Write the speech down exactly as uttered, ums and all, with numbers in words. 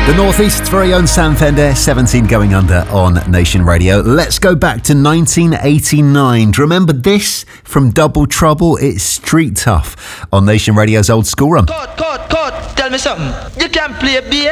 The North East's very own Sam Fender, seventeen going under on Nation Radio. Let's go back to nineteen eighty-nine. Do you remember this from Double Trouble? It's Street Tough on Nation Radio's Old School Run. Cut, cut, cut. Tell me something. You can't play bass.